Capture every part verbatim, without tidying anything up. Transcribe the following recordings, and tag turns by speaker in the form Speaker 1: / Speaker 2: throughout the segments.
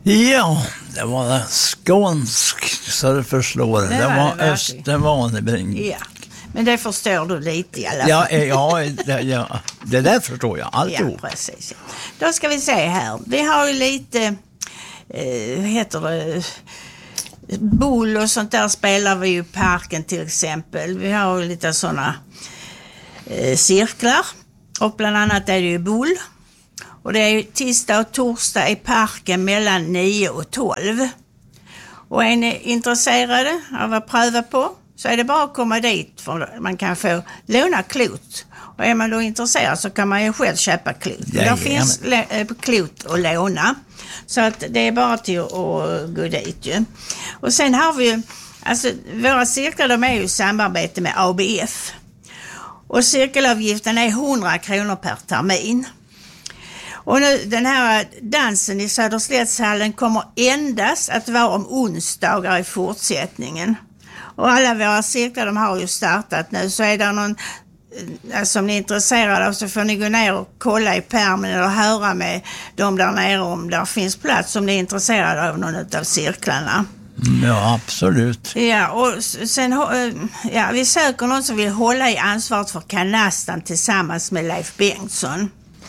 Speaker 1: Ja, det var skånsk så det förslår. Det, det var, var det Östervanebring.
Speaker 2: Ja, men det förstår du lite i alla fall.
Speaker 1: Ja, ja, det, ja, det där förstår jag alltihop.
Speaker 2: Ja, precis. Då ska vi se här. Vi har ju lite, eh, vad heter det, boll och sånt där spelar vi ju i parken till exempel. Vi har ju lite sådana eh, cirklar och bland annat är det ju boll. Och det är ju tisdag och torsdag i parken mellan nio och tolv. Och är ni intresserade av att pröva på så är det bara att komma dit för man kan få låna klot. Och är man då intresserad så kan man ju själv köpa klot. Ja, där finns le- klot att låna. Så att det är bara till att, att gå dit ju. Och sen har vi ju, alltså våra cirklar de är ju i samarbete med A B F. Och cirkelavgiften är hundra kronor per termin. Och nu, den här dansen i Söderslättshallen kommer endast att vara om onsdagar i fortsättningen. Och alla våra cirklar de har ju startat nu, så är det någon alltså, som ni är intresserade av så får ni gå ner och kolla i pärmen eller höra med dem där nere om där finns plats om ni är intresserade av någon av cirklarna.
Speaker 1: Ja, absolut.
Speaker 2: Ja, och sen ja, vi söker någon som vill hålla i ansvaret för kanastan tillsammans med Leif Bengtsson.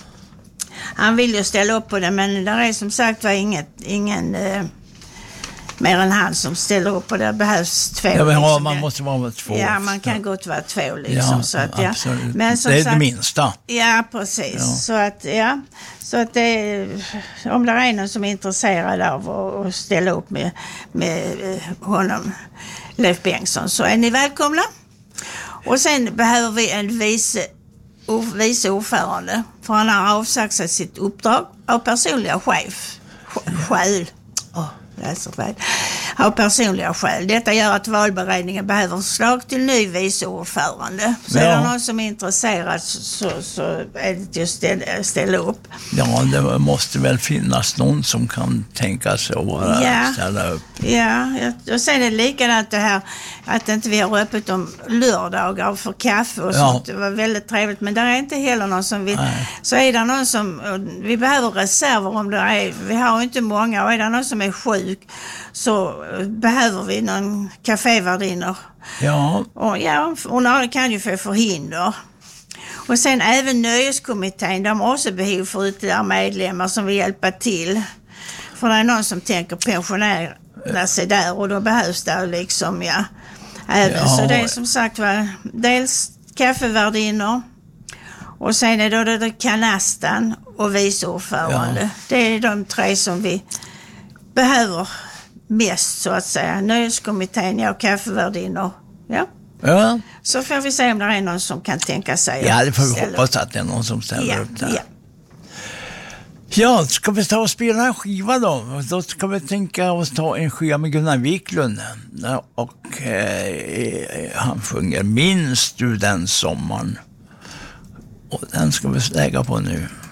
Speaker 2: Han vill ju ställa upp på det, men där är som sagt var inget, ingen eh, mer än han som ställer upp på det. Det behövs två.
Speaker 1: Ja, men
Speaker 2: liksom.
Speaker 1: man måste vara två.
Speaker 2: Ja, man kan gott vara två liksom.
Speaker 1: Ja,
Speaker 2: så att, ja.
Speaker 1: absolut.
Speaker 2: Men som
Speaker 1: det är
Speaker 2: sagt,
Speaker 1: det minsta.
Speaker 2: Ja, precis. Ja. Så att, ja. Så att det, om det är någon som är intresserad av att ställa upp med, med honom, Leif Bengtsson, så är ni välkomna. Och sen behöver vi en vice vice ordförande, för han har avsagt sig sitt uppdrag av personliga chef. Skäl. Åh, det är så väl. Av personliga skäl. Detta gör att valberedningen behöver förslag till ny vice ordförande. Så ja. Är det någon som är intresserad så, så, så är det just ställa, ställa upp.
Speaker 1: Ja, det måste väl finnas någon som kan tänka sig att vara
Speaker 2: ja.
Speaker 1: ställa upp.
Speaker 2: Ja, och sen är det likadant det här att inte vi har öppet om lördagar för kaffe och ja. Sånt. Det var väldigt trevligt, men där är inte heller någon som vill. Nej. Så är det någon som, vi behöver reserver om det är, vi har inte många, och är det någon som är sjuk så behöver vi någon kafévärdinnor.
Speaker 1: Ja.
Speaker 2: Och ja, och några kan ju få förhinder. Och sen även nöjeskommittén, de har också behov för ytterligare medlemmar som vill hjälpa till. För det är någon som tänker pensionera sig där och då behövs det liksom, ja. Även. Ja. Så det är som sagt var dels kaffevärdinnor och sen är det, det kanastan och vice ordförande. Ja. Det är de tre som vi behöver mest så att säga. Nöjeskommittén, ja, och kaffevärdinnor. Ja.
Speaker 1: Ja.
Speaker 2: Så får vi se om det är någon som kan tänka sig.
Speaker 1: Ja, det får vi hoppas att det är någon som ställer
Speaker 2: ja,
Speaker 1: upp där.
Speaker 2: Ja.
Speaker 1: Ja, ska vi ta och spela en skiva då? Då ska vi tänka oss ta en skiva med Gunnar Wiklund. Och eh, han sjunger Minns du den sommaren? Och den ska vi lägga på nu.